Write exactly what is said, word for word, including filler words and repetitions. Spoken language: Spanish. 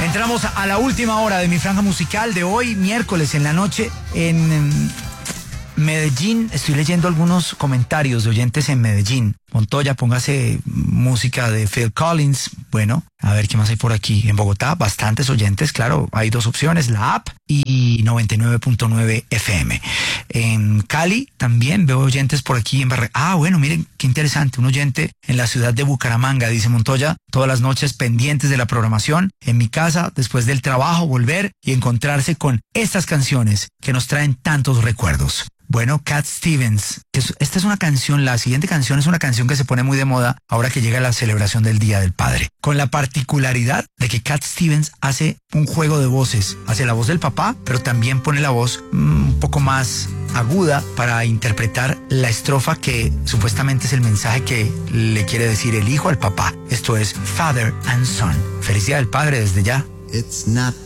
Entramos a la última hora de mi franja musical de hoy, miércoles en la noche, en Medellín. Estoy leyendo algunos comentarios de oyentes en Medellín. Montoya, póngase música de Phil Collins. Bueno, a ver qué más hay por aquí. En Bogotá, bastantes oyentes, claro, hay dos opciones, la app y noventa y nueve punto nueve F M. En Cali también veo oyentes por aquí en Barre. Ah, bueno, miren, qué interesante. Un oyente en la ciudad de Bucaramanga, dice Montoya, todas las noches pendientes de la programación, en mi casa, después del trabajo, volver y encontrarse con estas canciones que nos traen tantos recuerdos. Bueno, Cat Stevens, esta es una canción, la siguiente canción es una canción que se pone muy de moda ahora que llega la celebración del Día del Padre, con la particularidad de que Cat Stevens hace un juego de voces, hace la voz del papá, pero también pone la voz mmm, un poco más aguda para interpretar la estrofa que supuestamente es el mensaje que le quiere decir el hijo al papá. Esto es Father and Son. Felicidad del Padre desde ya. It's not